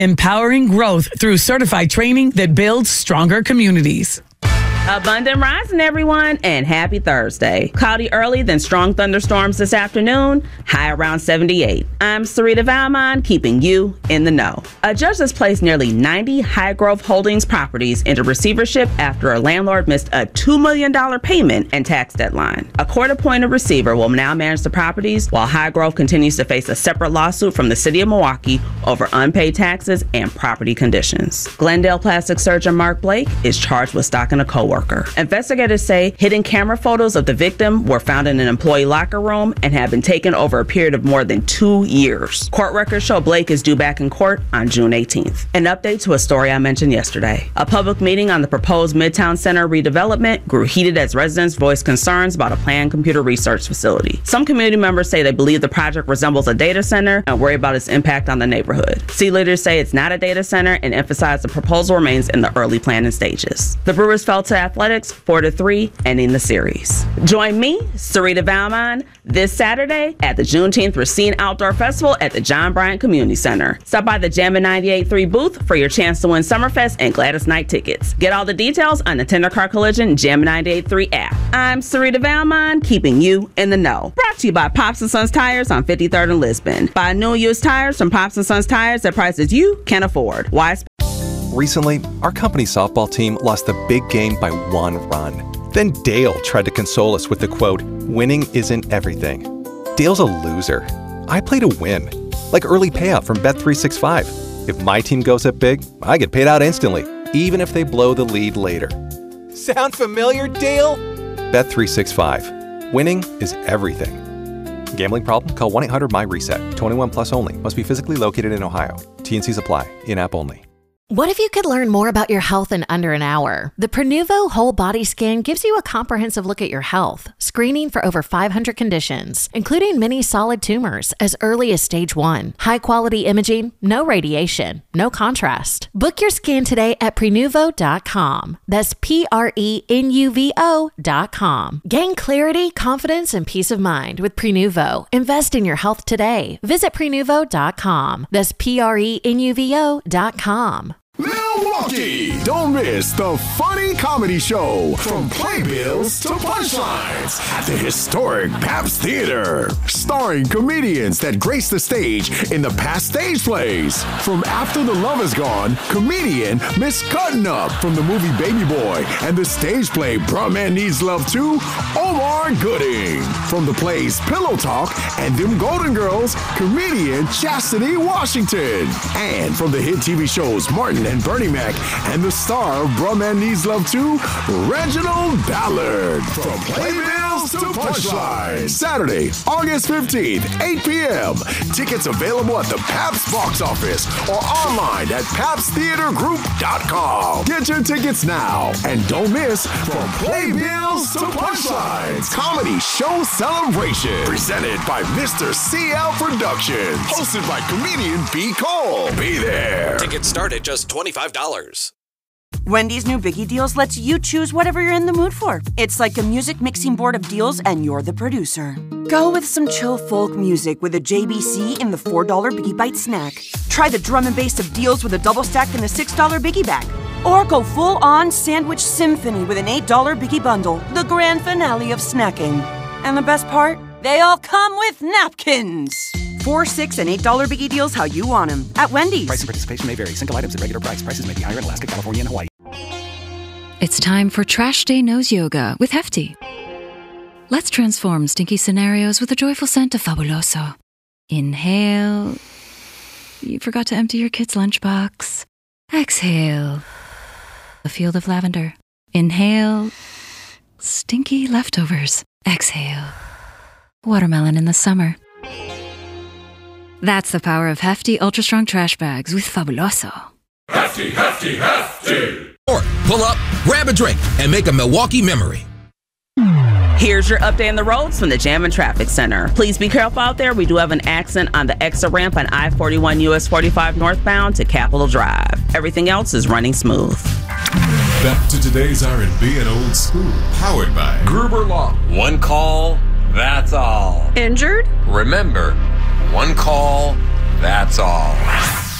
empowering growth through certified training that builds stronger communities. Abundant rising, everyone, and happy Thursday. Cloudy early, then strong thunderstorms this afternoon, high around 78. I'm Sarita Valmont, keeping you in the know. A judge has placed nearly 90 High Grove Holdings properties into receivership after a landlord missed a $2 million payment and tax deadline. A court-appointed receiver will now manage the properties while High Grove continues to face a separate lawsuit from the city of Milwaukee over unpaid taxes and property conditions. Glendale plastic surgeon Mark Blake is charged with stalking a coworker. Investigators say hidden camera photos of the victim were found in an employee locker room and have been taken over a period of more than 2 years. Court records show Blake is due back in court on June 18th. An update to a story I mentioned yesterday. A public meeting on the proposed Midtown Center redevelopment grew heated as residents voiced concerns about a planned computer research facility. Some community members say they believe the project resembles a data center and worry about its impact on the neighborhood. City leaders say it's not a data center and emphasize the proposal remains in the early planning stages. The Brewers fell to Athletics 4-3, ending the series. Join me, Sarita Valmont, this Saturday at the Juneteenth Racine Outdoor Festival at the John Bryant Community Center. Stop by the Jammin' 98.3 booth for your chance to win Summerfest and Gladys Knight tickets. Get all the details on the Tender Car Collision Jammin' 98.3 app. I'm Sarita Valmont, keeping you in the know. Brought to you by Pops & Sons Tires on 53rd and Lisbon. Buy new and used tires from Pops & Sons Tires at prices you can afford. Wise. Recently, our company softball team lost the big game by 1 run. Then Dale tried to console us with the quote, "Winning isn't everything." Dale's a loser. I play to win, like early payout from Bet365. If my team goes up big, I get paid out instantly, even if they blow the lead later. Sound familiar, Dale? Bet365. Winning is everything. Gambling problem? Call 1-800-MY-RESET. 21 plus only. Must be physically located in Ohio. T&Cs apply. In-app only. What if you could learn more about your health in under an hour? The Prenuvo Whole Body Scan gives you a comprehensive look at your health, screening for over 500 conditions, including many solid tumors as early as stage 1. High-quality imaging, no radiation, no contrast. Book your scan today at Prenuvo.com. That's Prenuvo.com. Gain clarity, confidence, and peace of mind with Prenuvo. Invest in your health today. Visit Prenuvo.com. That's Prenuvo.com. Milwaukee! Don't miss the Funny Comedy Show from Playbills to Punchlines at the historic Pabst Theater. Starring comedians that grace the stage in the past stage plays. From After the Love Is Gone, comedian Miss Cuttin' Up from the movie Baby Boy and the stage play Bruh Man Needs Love Too, Omar Gooding. From the plays Pillow Talk and Them Golden Girls, comedian Chastity Washington. And from the hit TV shows Martin and Bernie Mac and the star of Bruh Man Needs Love Too, Reginald Ballard. From Playbills to Punchlines. Saturday, August 15th, 8 p.m. Tickets available at the Pabst box office or online at PabstTheaterGroup.com. Get your tickets now and don't miss From Playbills to Punchlines Comedy Show Celebration. Presented by Mr. CL Productions. Hosted by comedian B. Cole. Be there. Tickets start at just $25. Wendy's new Biggie Deals lets you choose whatever you're in the mood for. It's like a music mixing board of deals, and you're the producer. Go with some chill folk music with a JBC in the $4 Biggie Bite snack. Try the drum and bass of deals with a double stack in the $6 Biggie Bag. Or go full-on sandwich symphony with an $8 Biggie Bundle, the grand finale of snacking. And the best part? They all come with napkins. $4, $6, and $8 Biggie Deals how you want them at Wendy's. Price and participation may vary. Single items at regular price. Prices may be higher in Alaska, California, and Hawaii. It's time for Trash Day Nose Yoga with Hefty. Let's transform stinky scenarios with the joyful scent of Fabuloso. Inhale. You forgot to empty your kid's lunchbox. Exhale. A field of lavender. Inhale. Stinky leftovers. Exhale. Watermelon in the summer. That's the power of Hefty Ultra Strong Trash Bags with Fabuloso. Hefty, Hefty, Hefty! Or pull up, grab a drink, and make a Milwaukee memory. Here's your update on the roads from the Jammin' Traffic Center. Please be careful out there. We do have an accident on the exit ramp on I-41 US 45 northbound to Capitol Drive. Everything else is running smooth. Back to today's R&B and old school. Powered by Gruber Law. One call, that's all. Injured? Remember, one call, that's all.